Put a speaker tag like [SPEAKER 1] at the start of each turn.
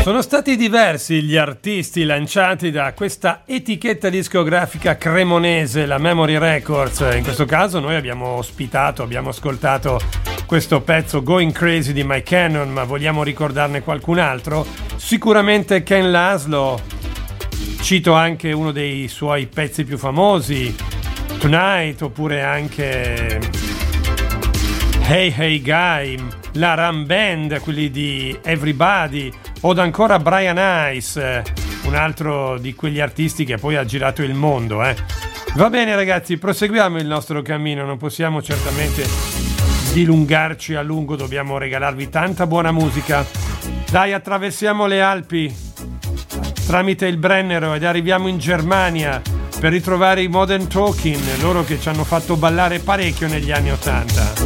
[SPEAKER 1] Sono stati diversi gli artisti lanciati da questa etichetta discografica cremonese, la Memory Records. In questo caso noi abbiamo ascoltato questo pezzo Going Crazy di Mike Cannon, ma vogliamo ricordarne qualcun altro? Sicuramente Ken Laszlo, cito anche uno dei suoi pezzi più famosi, Tonight, oppure anche Hey Hey Guy, la Ram Band, quelli di Everybody, o ancora Brian Ice, un altro di quegli artisti che poi ha girato il mondo. Va bene ragazzi, proseguiamo il nostro cammino, non possiamo certamente dilungarci a lungo, dobbiamo regalarvi tanta buona musica. Dai, attraversiamo le Alpi tramite il Brennero ed arriviamo in Germania per ritrovare i Modern Talking, loro che ci hanno fatto ballare parecchio negli anni '80.